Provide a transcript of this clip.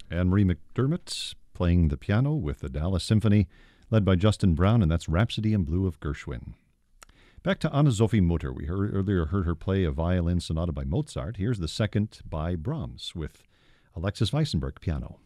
Anne-Marie McDermott playing the piano with the Dallas Symphony, led by Justin Brown, and that's Rhapsody in Blue of Gershwin. Back to Anna-Sophie Mutter. We earlier heard her play a violin sonata by Mozart. Here's the second by Brahms with Alexis Weissenberg piano.